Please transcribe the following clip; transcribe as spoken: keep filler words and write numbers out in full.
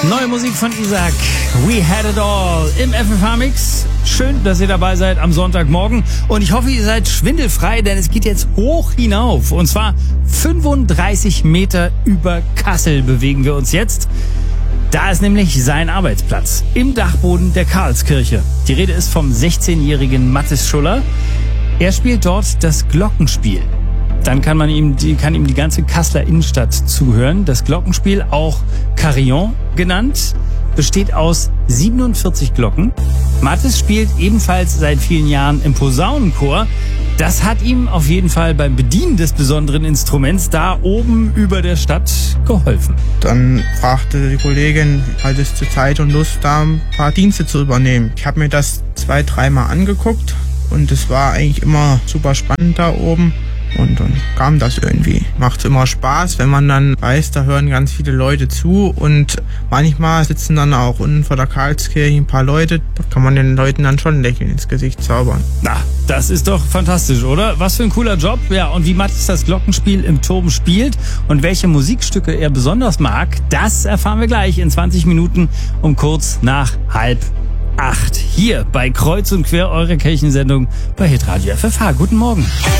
Neue Musik von Isaac, We Had It All im F F H-Mix. Schön, dass ihr dabei seid am Sonntagmorgen und ich hoffe, ihr seid schwindelfrei, denn es geht jetzt hoch hinauf. Und zwar fünfunddreißig Meter über Kassel bewegen wir uns jetzt. Da ist nämlich sein Arbeitsplatz im Dachboden der Karlskirche. Die Rede ist vom sechzehnjährigen Mathis Schuller. Er spielt dort das Glockenspiel. Dann kann man ihm die, kann ihm die ganze Kasseler Innenstadt zuhören. Das Glockenspiel, auch Carillon genannt, besteht aus siebenundvierzig Glocken. Mathis spielt ebenfalls seit vielen Jahren im Posaunenchor. Das hat ihm auf jeden Fall beim Bedienen des besonderen Instruments da oben über der Stadt geholfen. Dann fragte die Kollegin, hattest du Zeit und Lust, da ein paar Dienste zu übernehmen. Ich habe mir das zwei, dreimal angeguckt und es war eigentlich immer super spannend da oben. Und dann kam das irgendwie. Macht immer Spaß, wenn man dann weiß, da hören ganz viele Leute zu und manchmal sitzen dann auch unten vor der Karlskirche ein paar Leute. Da kann man den Leuten dann schon ein Lächeln ins Gesicht zaubern. Na, das ist doch fantastisch, oder? Was für ein cooler Job. Ja, und wie Mathis das Glockenspiel im Turm spielt und welche Musikstücke er besonders mag, das erfahren wir gleich in zwanzig Minuten um kurz nach halb acht. Hier bei Kreuz und Quer, eure Kirchensendung bei Hitradio F F H. Guten Morgen.